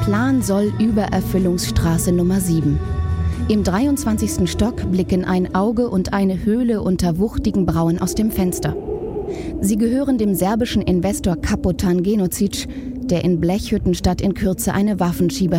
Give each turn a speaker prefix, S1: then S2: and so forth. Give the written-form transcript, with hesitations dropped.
S1: Plan soll Übererfüllungsstraße Nummer 7. Im 23. Stock blicken ein Auge und eine Höhle unter wuchtigen Brauen aus dem Fenster. Sie gehören dem serbischen Investor Kapotan Genocic, der in Blechhüttenstadt in Kürze eine Waffenschieber